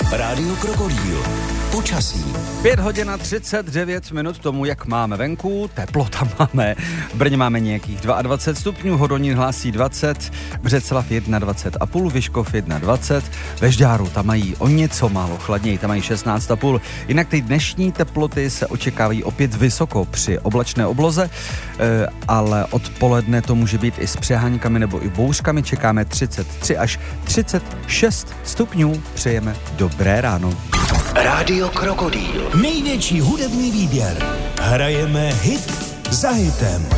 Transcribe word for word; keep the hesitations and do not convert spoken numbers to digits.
Rádio Krokodýl. Počasí. pět hodin a třicet devět minut tomu, jak máme venku. Teplo tam máme. V Brně máme nějakých dvacet dva stupňů, Hodonín hlásí dvacet, Břeclav dvacet jedna a půl, Vyškov dvacet jedna, ve Žďáru tam mají o něco málo chladněji, tam mají šestnáct a půl. Jinak ty dnešní teploty se očekávají opět vysoko při oblačné obloze, ale odpoledne to může být i s přeháňkami nebo i bouřkami. Čekáme třicet tři až třicet šest stupňů. Přejeme dobré ráno. Rádio Krokodýl. Největší hudební výběr. Hrajeme hit za hitem.